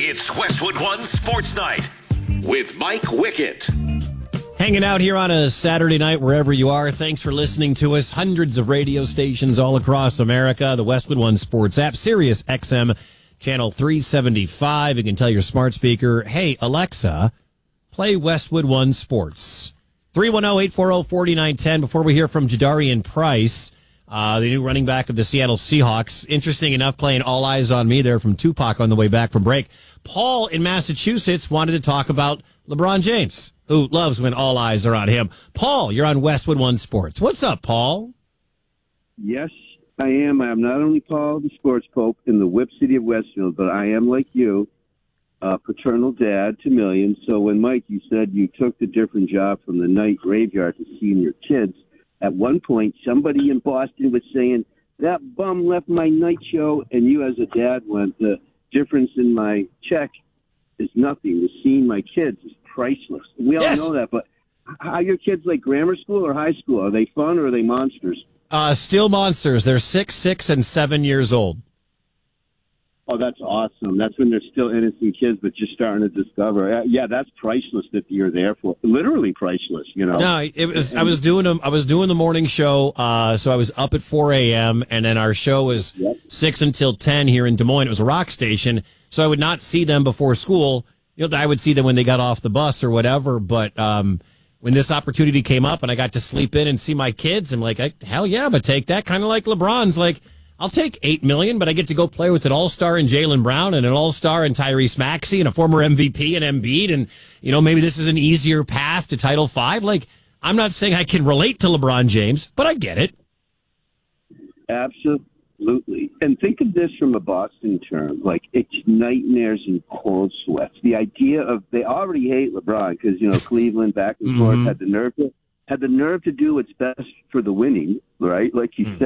It's Westwood One Sports Night with Mike Wickett. Hanging out here on a Saturday night, wherever you are. Thanks for listening to us. Hundreds of radio stations all across America. The Westwood One Sports app, Sirius XM, channel 375. You can tell your smart speaker, hey, Alexa, play Westwood One Sports. 310-840-4910. Before we hear from Jadarian Price, the new running back of the Seattle Seahawks. Interesting enough, playing All Eyes on Me there from Tupac on the way back from break. Paul in Massachusetts wanted to talk about LeBron James, who loves when all eyes are on him. Paul, you're on Westwood One Sports. What's up, Paul? Yes, I am. I'm not only Paul, the sports pope in the Whip City of Westfield, but I am like you, a paternal dad to millions. So when, Mike, you said you took the different job from the night graveyard to seeing your kids, at one point somebody in Boston was saying, that bum left my night show, and you as a dad went, the difference in my check is nothing. The seeing my kids is priceless. We all know that, but how are your kids, like grammar school or high school? Are they fun or are they monsters? Still monsters. They're 6, and 7 years old. Oh, that's awesome. That's when they're still innocent kids, but just starting to discover. Yeah, that's priceless that you're there for. Literally priceless, you know. No, it was. I was doing the morning show, so I was up at 4 a.m. and then our show was 6 until 10 here in Des Moines. It was a rock station, so I would not see them before school. You know, I would see them when they got off the bus or whatever. But when this opportunity came up and I got to sleep in and see my kids, I'm like, hell yeah, but take that. Kind of like LeBron's like, I'll take $8 million, but I get to go play with an all-star in Jaylen Brown and an all-star in Tyrese Maxey and a former MVP in Embiid. And, you know, maybe this is an easier path to Title V. Like, I'm not saying I can relate to LeBron James, but I get it. Absolutely. And think of this from a Boston term. Like, it's nightmares and cold sweats. The idea of they already hate LeBron because, you know, Cleveland back and forth had the nerve to do what's best for the winning, right? Like you said.